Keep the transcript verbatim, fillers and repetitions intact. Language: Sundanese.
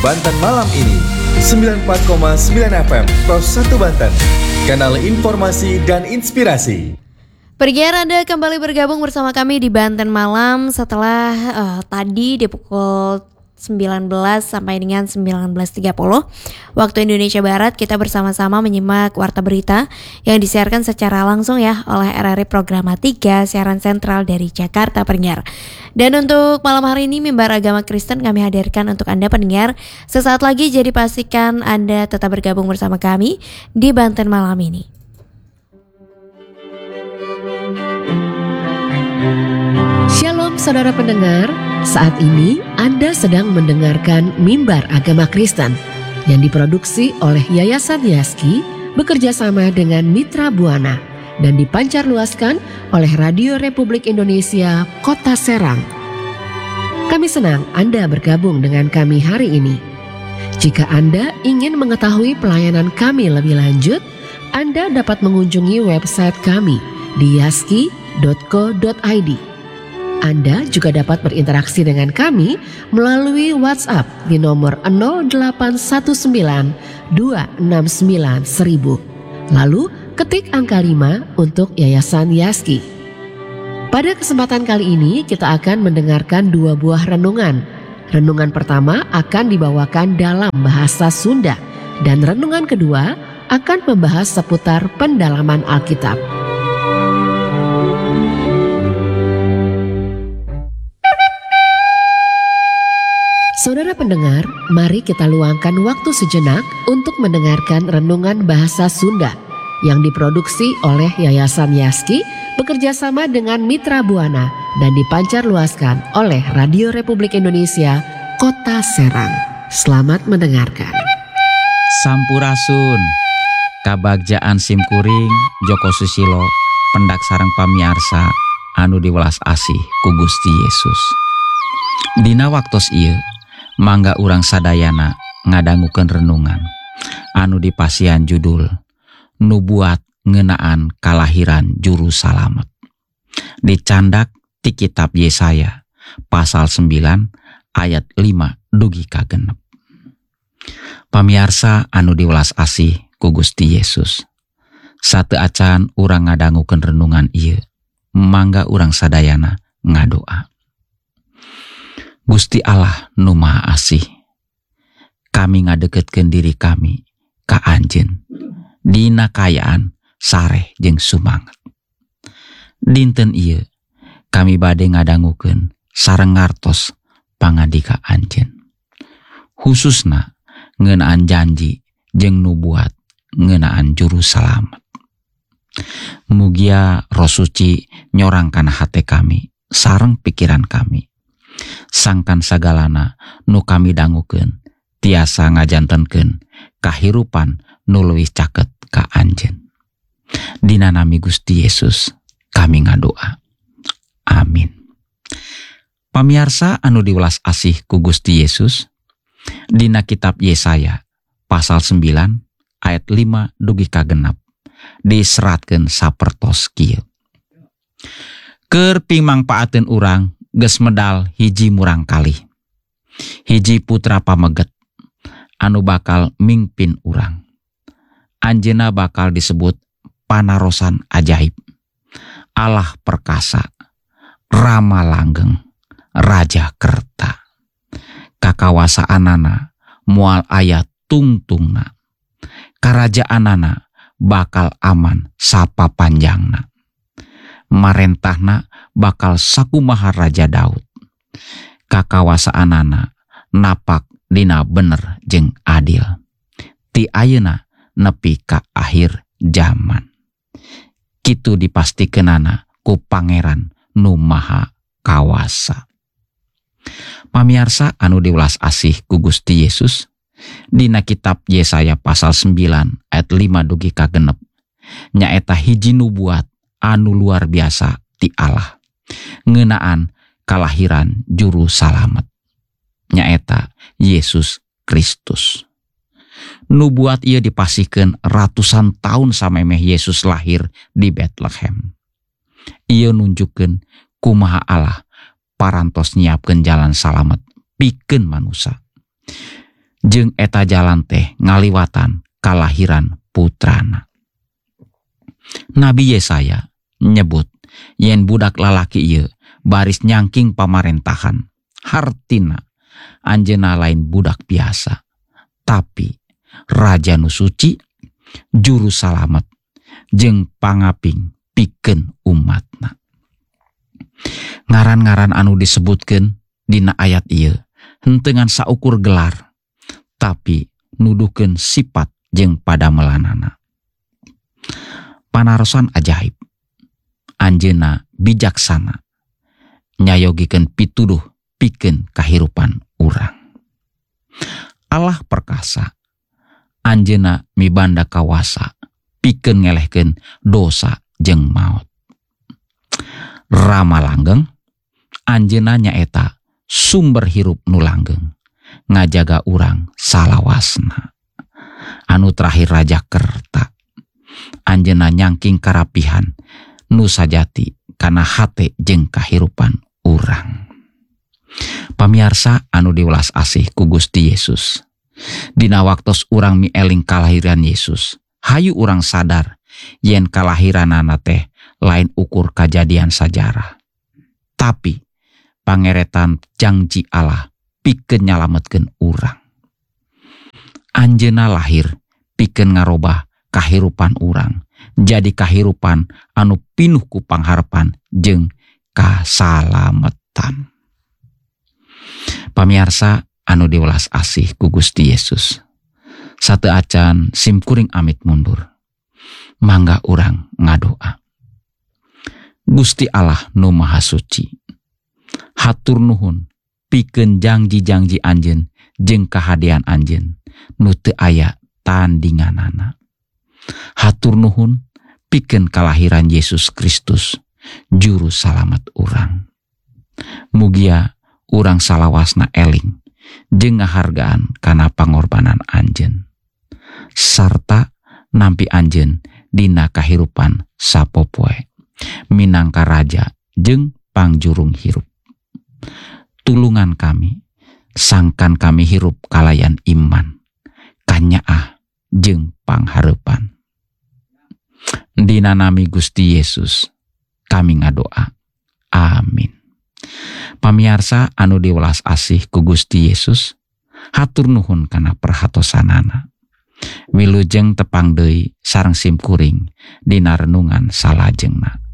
Banten malam ini. sembilan puluh empat koma sembilan F M Pros satu Banten. Kanal informasi dan inspirasi. Pergian Anda kembali bergabung bersama kami di Banten Malam setelah uh, tadi di pukul sembilan belas sampai dengan sembilan belas tiga puluh waktu Indonesia Barat kita bersama-sama menyimak warta berita yang disiarkan secara langsung ya oleh R R I Programa tiga siaran sentral dari Jakarta pendengar. Dan untuk malam hari ini mimbar agama Kristen kami hadirkan untuk Anda pendengar sesaat lagi, jadi pastikan Anda tetap bergabung bersama kami di Banten Malam ini. Shalom saudara pendengar, saat ini Anda sedang mendengarkan Mimbar Agama Kristen yang diproduksi oleh Yayasan Yaski bekerjasama dengan Mitra Buana dan dipancarluaskan oleh Radio Republik Indonesia Kota Serang. Kami senang Anda bergabung dengan kami hari ini. Jika Anda ingin mengetahui pelayanan kami lebih lanjut, Anda dapat mengunjungi website kami di yaski dot co dot i d. Anda juga dapat berinteraksi dengan kami melalui WhatsApp di nomor nol delapan satu sembilan dua enam sembilan seribu. Lalu ketik angka lima untuk Yayasan Yaski. Pada kesempatan kali ini kita akan mendengarkan dua buah renungan. Renungan pertama akan dibawakan dalam bahasa Sunda dan renungan kedua akan membahas seputar pendalaman Alkitab. Saudara pendengar, mari kita luangkan waktu sejenak untuk mendengarkan renungan bahasa Sunda yang diproduksi oleh Yayasan Yaski bekerjasama dengan Mitra Buana dan dipancarluaskan oleh Radio Republik Indonesia Kota Serang. Selamat mendengarkan. Sampurasun, kabagjaan simkuring Joko Susilo, pendak sareng pamiarsa anu diwelas asih ku Gusti Yesus. Dina waktos ieu mangga urang sadayana ngadangukeun renungan anu dipasihan judul Nubuat ngeunaan kalahiran Juru Salamet. Dicandak ti kitab Yesaya pasal sembilan ayat lima dugi ka genep. Pamiarsa anu diwelas asih ku Gusti Yesus, sateu acan urang ngadangukeun renungan ieu, mangga urang sadayana ngadoa. Gusti Allah nu Maha Asih, kami ngadeketkeun diri kami ka Anjeun dina kayaan sareh jeung sumanget. Dinten ieu kami bade ngadangukeun sareng ngartos pangandika Anjeun, khususna ngeunaan janji jeung nubuat ngeunaan Juru Salamet. Mugia Roh Suci nyorang kana hate kami sareng pikiran kami, sangkan sagalana nu kami dangukeun tiasa ngajantenkeun kahirupan nu leuwih caket ka Anjeun. Dina nami Gusti Yesus kami ngadoa. Amin. Pamiarsa anu diwelas asih ku Gusti Yesus, dina kitab Yesaya pasal sembilan ayat lima dugi ka genep diseratkeun sapertos kieu. Keur pimangpaateun urang geus medal hiji murang kalih, hiji putra pameget anu bakal mingpin urang. Anjeunna bakal disebut Panarosan Ajaib, Allah Perkasa, Rama Langgeng, Raja Kerta. Kakawasaanana moal aya tungtungna, karajaanana bakal aman sapapanjangna. Marentahna bakal sakumaha Raja Daud. Kakawasaanana napak dina bener jeung adil, ti ayeuna nepi ka akhir zaman. Kitu dipastikeunana ku Pangeran nu Maha Kawasa. Pamiarsa anu diwelas asih ku Gusti Yesus, dina kitab Yesaya pasal sembilan ayat lima dugi ka genep nyaeta hiji nubuat anu luar biasa ti Allah ngeunaan kalahiran Juru Salamet, nyaeta Yesus Kristus. Nubuat ieu dipasihkeun ratusan tahun samemeh Yesus lahir di Betlehem. Ieu nunjukkeun kumaha Allah parantos nyiapkeun jalan salamet pikeun manusia. jeung eta jalan teh ngaliwatan kalahiran putrana. Nabi Yesaya nyebut yen budak lalaki ieu baris nyangking pamarentahan, hartina anjeunna lain budak biasa, tapi raja nu suci, juru salamet jeung pangaping pikeun umatna. Ngaran-ngaran anu disebutkeun dina ayat ieu henteu ngan saukur gelar, tapi nuduhkeun sifat jeung padamelanana. Panarosan ajaib, anjeunna bijaksana, nyayogikeun pituduh pikeun kahirupan urang. Allah perkasa, anjeunna mibanda kawasa pikeun ngelehkeun dosa jeung maot. Rama langgeng, anjeunna nyaeta sumber hirup nu langgeng, ngajaga urang salawasna. Anu terakhir Raja Kerta, anjeunna nyangking karapihan nu sajati kana hate jeung kahirupan urang. Pamiarsa anu diwelas asih ku Gusti Yesus, dina waktos urang mieling kalahiran Yesus, hayu urang sadar yen kalahiranana teh lain ukur kajadian sajarah, tapi pangeretan janji Allah pikeun nyalametkeun urang. Anjeunna lahir pikeun ngarobah kahirupan urang jadi kahirupan anu pinuh ku pangharepan jeung kasalametan. Pamiarsa anu diwelas asih ku Gusti Yesus, sateu acan simkuring amit mundur, mangga urang ngadoa. Gusti Allah nu Maha Suci, hatur nuhun pikeun janji-janji Anjeun jeung kahadean Anjeun nu teu aya tandinganana. Hatur nuhun pikeun kalahiran Yesus Kristus, juru salamet urang. Mugia urang salawasna eling jeung ngahargaan kana pangorbanan Anjeun, sarta nampi Anjeun dina kahirupan sapopoe minangka raja jeung pangjurung hirup. Tulungan kami, sangkan kami hirup kalayan iman, kanyaah jeung panghareupan. Dina nami Gusti Yesus kami ngadoa. Amin. Pamiarsa anu diwelas asih ku Gusti Yesus, hatur nuhun kana perhatosanana. Wilujeng tepang deui sareng simkuring dina renungan salajengna.